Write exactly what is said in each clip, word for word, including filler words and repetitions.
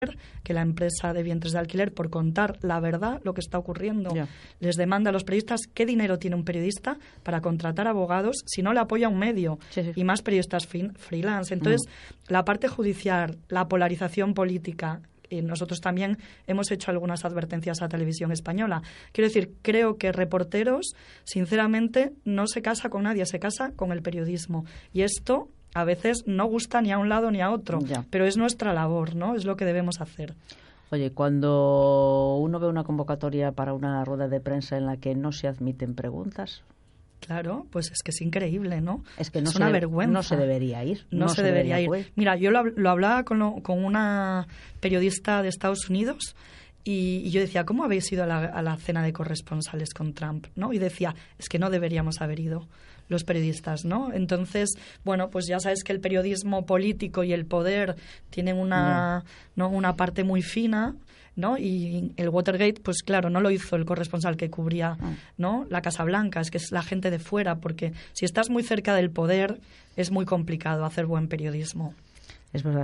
que la empresa de vientres de alquiler, por contar la verdad, lo que está ocurriendo, yeah. les demanda a los periodistas qué dinero tiene un periodista para contratar abogados si no le apoya un medio, sí, sí. y más periodistas fin, freelance. Entonces, mm. la parte judicial, la polarización política, y nosotros también hemos hecho algunas advertencias a Televisión Española. Quiero decir, creo que Reporteros, sinceramente, no se casa con nadie, se casa con el periodismo. Y esto a veces no gusta ni a un lado ni a otro, ya. pero es nuestra labor, ¿no? Es lo que debemos hacer. Oye, cuando uno ve una convocatoria para una rueda de prensa en la que no se admiten preguntas... Claro, pues es que es increíble, ¿no? Es que no es se una de, vergüenza. No se debería ir. No, no se, se debería, debería ir. Mira, yo lo, lo hablaba con, lo, con una periodista de Estados Unidos y, y yo decía, ¿cómo habéis ido a la, a la cena de corresponsales con Trump? ¿No? Y decía, es que no deberíamos haber ido los periodistas, ¿no? Entonces, bueno, pues ya sabes que el periodismo político y el poder tienen una, no. ¿no? una parte muy fina, ¿no? Y el Watergate, pues claro, no lo hizo el corresponsal que cubría, ¿no? la Casa Blanca, es que es la gente de fuera, porque si estás muy cerca del poder es muy complicado hacer buen periodismo. Es verdad,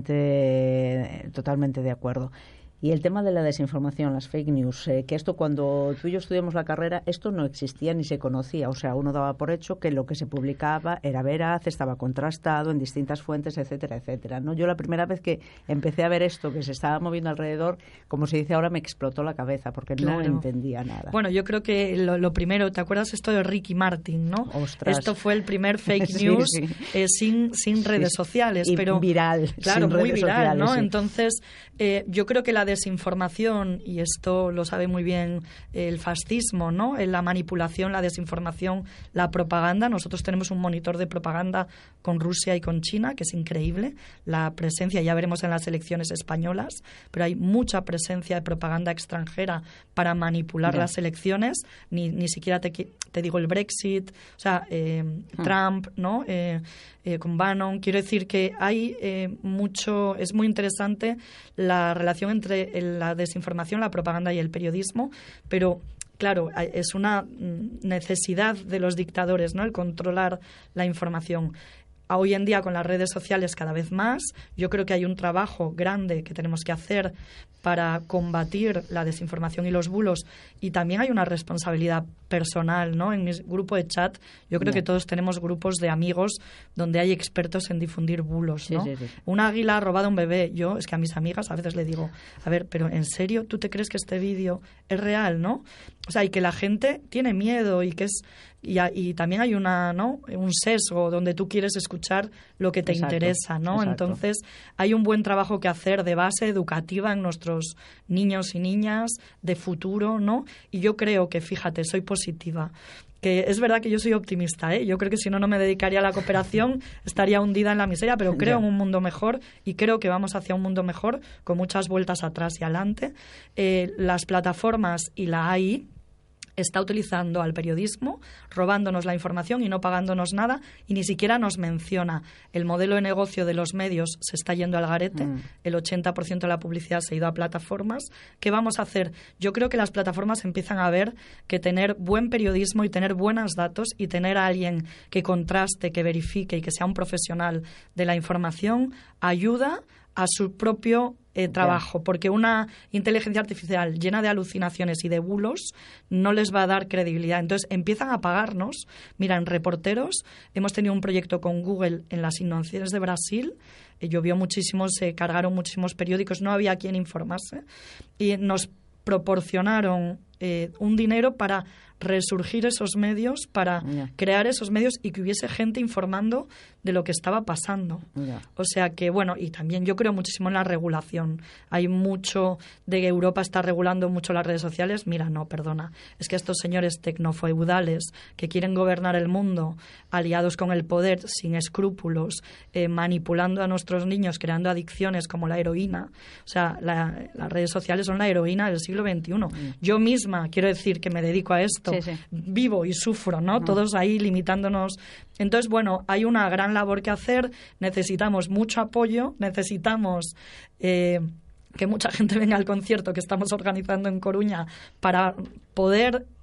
totalmente, totalmente de acuerdo. Y el tema de la desinformación, las fake news, eh, que esto cuando tú y yo estudiamos la carrera, esto no existía ni se conocía. O sea, uno daba por hecho que lo que se publicaba era veraz, estaba contrastado en distintas fuentes, etcétera, etcétera, ¿no? Yo la primera vez que empecé a ver esto que se estaba moviendo alrededor, como se dice ahora, me explotó la cabeza porque claro. no entendía nada. Bueno, yo creo que lo, lo primero, ¿te acuerdas esto de Ricky Martin, no? Ostras. Esto fue el primer fake news sí, sí. Eh, sin, sin redes sí. sociales. Y pero viral. Claro, sin muy redes viral, sociales, ¿no? Sí. Entonces, eh, yo creo que la desinformación, y esto lo sabe muy bien el fascismo, ¿no? La manipulación, la desinformación, la propaganda. Nosotros tenemos un monitor de propaganda con Rusia y con China, que es increíble. La presencia, ya veremos en las elecciones españolas, pero hay mucha presencia de propaganda extranjera para manipular yeah. las elecciones. Ni, ni siquiera te, te digo el Brexit, o sea, eh, hmm. Trump, ¿no? Eh, eh, con Bannon. Quiero decir que hay eh, mucho, es muy interesante la relación entre el, la desinformación, la propaganda y el periodismo, pero claro, es una necesidad de los dictadores, ¿no? El controlar la información. Hoy en día, con las redes sociales cada vez más, yo creo que hay un trabajo grande que tenemos que hacer para combatir la desinformación y los bulos, y también hay una responsabilidad personal, ¿no? En mi grupo de chat, yo creo Bien. que todos tenemos grupos de amigos donde hay expertos en difundir bulos, ¿no? Sí, sí, sí. Un águila ha robado un bebé. Yo, es que a mis amigas a veces le digo, a ver, pero ¿en serio tú te crees que este vídeo es real, no? O sea, y que la gente tiene miedo y que es... Y, y también hay una, ¿no? un sesgo donde tú quieres escuchar lo que te exacto, interesa, ¿no? Exacto. Entonces, hay un buen trabajo que hacer de base educativa en nuestros niños y niñas de futuro, ¿no? Y yo creo que, fíjate, soy positiva. Que es verdad que yo soy optimista, ¿eh? Yo creo que si no, no me dedicaría a la cooperación, estaría hundida en la miseria, pero creo en un mundo mejor y creo que vamos hacia un mundo mejor con muchas vueltas atrás y adelante. Eh, las plataformas y la A I está utilizando al periodismo, robándonos la información y no pagándonos nada, y ni siquiera nos menciona. El modelo de negocio de los medios se está yendo al garete, mm. el ochenta por ciento de la publicidad se ha ido a plataformas. ¿Qué vamos a hacer? Yo creo que las plataformas empiezan a ver que tener buen periodismo y tener buenos datos y tener a alguien que contraste, que verifique y que sea un profesional de la información ayuda a su propio eh, trabajo, porque una inteligencia artificial llena de alucinaciones y de bulos no les va a dar credibilidad. Entonces empiezan a pagarnos. Mira, en Reporteros hemos tenido un proyecto con Google en las inundaciones de Brasil. Eh, llovió muchísimo, se cargaron muchísimos periódicos, no había quien informarse y nos proporcionaron eh, un dinero para resurgir esos medios, para yeah. crear esos medios y que hubiese gente informando de lo que estaba pasando. Yeah. O sea que, bueno, y también yo creo muchísimo en la regulación. Hay mucho de que Europa está regulando mucho las redes sociales. Mira, no, perdona. Es que estos señores tecnofeudales que quieren gobernar el mundo, aliados con el poder, sin escrúpulos, eh, manipulando a nuestros niños, creando adicciones como la heroína. O sea, la, las redes sociales son la heroína del siglo veintiuno. Mm. Yo misma, quiero decir que me dedico a esto, Sí, sí. vivo y sufro, ¿no? Mm. Todos ahí limitándonos. Entonces, bueno, hay una gran labor que hacer, necesitamos mucho apoyo, necesitamos eh, que mucha gente venga al concierto que estamos organizando en Coruña para poder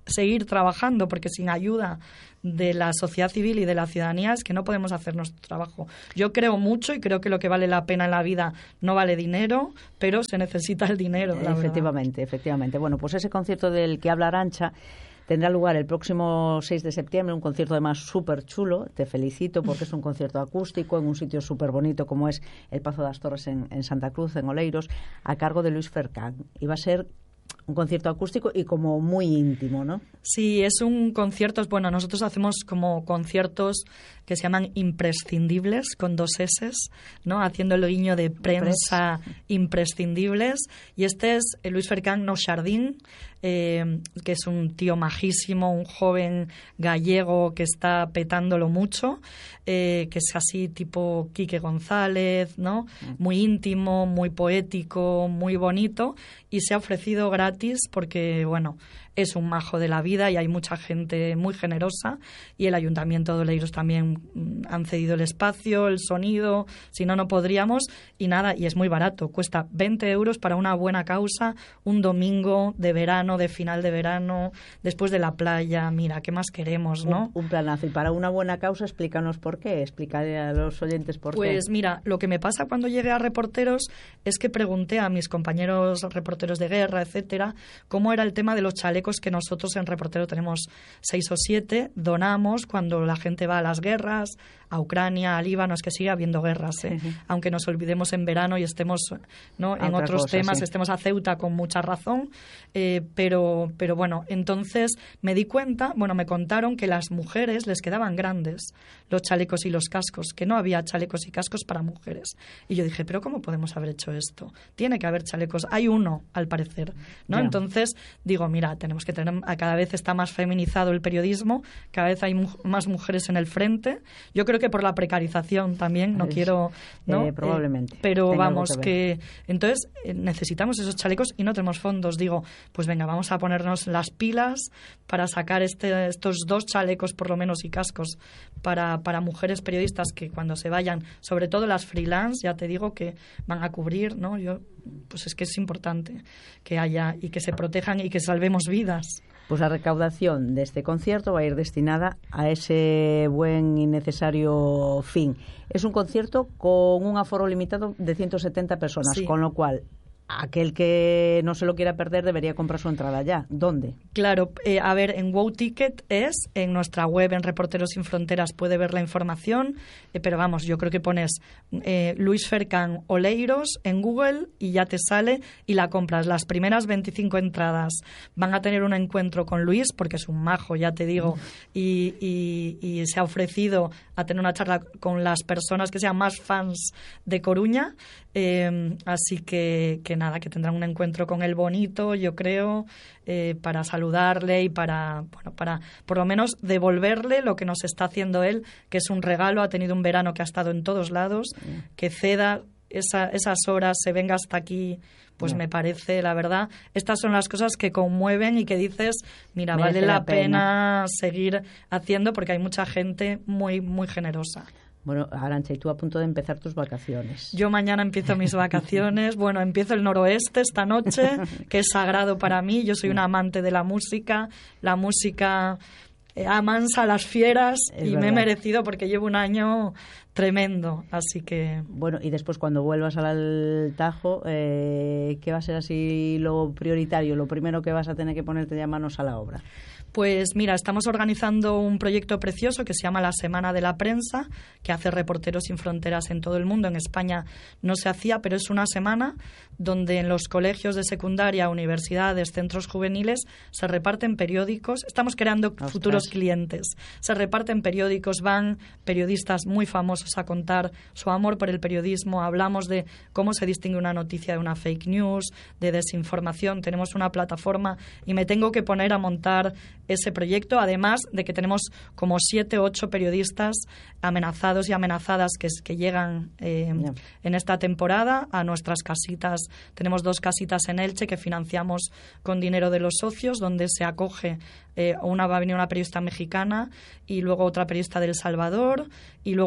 seguir trabajando, porque sin ayuda de la sociedad civil y de la ciudadanía es que no podemos hacer nuestro trabajo. Yo creo mucho y creo que lo que vale la pena en la vida no vale dinero, pero se necesita el dinero, la efectivamente, verdad. efectivamente. Bueno, pues ese concierto del que habla Arantxa tendrá lugar el próximo seis de septiembre, un concierto además súper chulo. Te felicito porque es un concierto acústico en un sitio súper bonito como es el Pazo das Torres en, en Santa Cruz, en Oleiros, a cargo de Luis Fercán. Y va a ser un concierto acústico y como muy íntimo, ¿no? Sí, es un concierto, bueno, nosotros hacemos como conciertos que se llaman imprescindibles, con dos S, ¿no? Haciendo el guiño de prensa imprescindibles. Y este es Luis Fercán Nochardín, eh, que es un tío majísimo, un joven gallego que está petándolo mucho, eh, que es así tipo Quique González, ¿no? Muy íntimo, muy poético, muy bonito, y se ha ofrecido gratis porque, bueno, es un majo de la vida y hay mucha gente muy generosa, y el Ayuntamiento de Oleiros también mm, han cedido el espacio, el sonido, si no, no podríamos, y nada, y es muy barato, cuesta veinte euros para una buena causa, un domingo de verano, de final de verano, después de la playa. Mira, ¿qué más queremos, no? Un, un planazo, y para una buena causa explícanos por qué, explícale a los oyentes por pues, qué. Pues mira, lo que me pasa cuando llegué a Reporteros es que pregunté a mis compañeros reporteros de guerra, etcétera, cómo era el tema de los chalecos que nosotros en Reportero tenemos seis o siete, donamos cuando la gente va a las guerras, a Ucrania, a Líbano, es que sigue habiendo guerras, ¿eh? Uh-huh. Aunque nos olvidemos en verano y estemos, ¿no?, en otros cosa, temas, sí. Estemos a Ceuta con mucha razón, eh, pero, pero bueno, entonces me di cuenta, bueno, me contaron que las mujeres les quedaban grandes los chalecos y los cascos, que no había chalecos y cascos para mujeres. Y yo dije, ¿pero cómo podemos haber hecho esto? Tiene que haber chalecos, hay uno, al parecer, ¿no? Yeah. Entonces digo, mira, tenemos que tener, cada vez está más feminizado el periodismo, cada vez hay mu- más mujeres en el frente. Yo creo que por la precarización también, no es, quiero, ¿no? Eh, probablemente. Eh, pero vamos, que, que entonces eh, necesitamos esos chalecos y no tenemos fondos. Digo, pues venga, vamos a ponernos las pilas para sacar este, estos dos chalecos por lo menos y cascos para, para mujeres periodistas que cuando se vayan, sobre todo las freelance, ya te digo que van a cubrir, ¿no? Yo, pues es que es importante que haya y que se protejan y que salvemos vidas. Pues la recaudación de este concierto va a ir destinada a ese buen y necesario fin. Es un concierto con un aforo limitado de ciento setenta personas, sí. Con lo cual aquel que no se lo quiera perder debería comprar su entrada ya. ¿Dónde? Claro, eh, a ver, en Wow Ticket es, en nuestra web, en Reporteros Sin Fronteras, puede ver la información, eh, pero vamos, yo creo que pones eh, Luis Fercán Oleiros en Google y ya te sale y la compras. Las primeras veinticinco entradas van a tener un encuentro con Luis, porque es un majo, ya te digo, y, y, y se ha ofrecido a tener una charla con las personas que sean más fans de Coruña, eh, así que, que nada, que tendrán un encuentro con él bonito, yo creo, eh, para saludarle y para, bueno, para por lo menos devolverle lo que nos está haciendo él, que es un regalo. Ha tenido un verano que ha estado en todos lados, que ceda esa, esas horas, se venga hasta aquí, pues no. Me parece, la verdad, estas son las cosas que conmueven y que dices, mira, Merece vale la, la pena. pena seguir haciendo, porque hay mucha gente muy, muy generosa. Bueno, Arantxa, y tú a punto de empezar tus vacaciones. Yo mañana empiezo mis vacaciones. Bueno, empiezo el noroeste esta noche, que es sagrado para mí. Yo soy una amante de la música. La música eh, amansa a las fieras es y verdad. Me he merecido porque llevo un año tremendo, así que... Bueno, y después cuando vuelvas al Tajo, eh, ¿qué va a ser así lo prioritario? Lo primero que vas a tener que ponerte ya manos a la obra. Pues mira, estamos organizando un proyecto precioso que se llama la Semana de la Prensa, que hace Reporteros Sin Fronteras en todo el mundo. En España no se hacía, pero es una semana donde en los colegios de secundaria, universidades, centros juveniles se reparten periódicos. Estamos creando Ostras. futuros clientes. Se reparten periódicos, van periodistas muy famosos a contar su amor por el periodismo. Hablamos de cómo se distingue una noticia de una fake news, de desinformación. Tenemos una plataforma y me tengo que poner a montar ese proyecto, además de que tenemos como siete o ocho periodistas amenazados y amenazadas que, que llegan eh, yeah. en esta temporada a nuestras casitas. Tenemos dos casitas en Elche que financiamos con dinero de los socios, donde se acoge eh, una va a venir una periodista mexicana y luego otra periodista de El Salvador y luego tres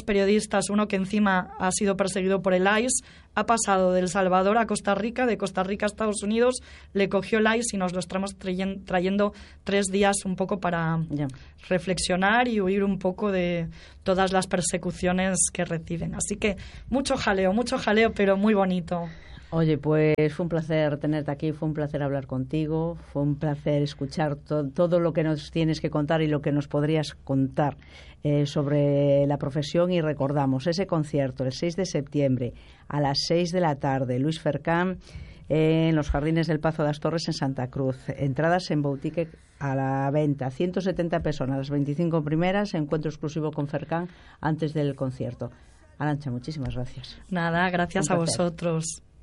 periodistas, uno que encima ha sido perseguido por el I C E, ha pasado de El Salvador a Costa Rica, de Costa Rica a Estados Unidos, le cogió el I C E y nos lo estamos trayendo, trayendo tres días un poco para yeah. reflexionar y huir un poco de todas las persecuciones que reciben. Así que mucho jaleo, mucho jaleo, pero muy bonito. Oye, pues fue un placer tenerte aquí, fue un placer hablar contigo, fue un placer escuchar to- todo lo que nos tienes que contar y lo que nos podrías contar eh, sobre la profesión. Y recordamos ese concierto el seis de septiembre a las seis de la tarde, Luis Fercán, eh, en los Jardines del Pazo de las Torres en Santa Cruz. Entradas en Boutique a la venta, ciento setenta personas, las veinticinco primeras, encuentro exclusivo con Fercán antes del concierto. Arantxa, muchísimas gracias. Nada, gracias a vosotros.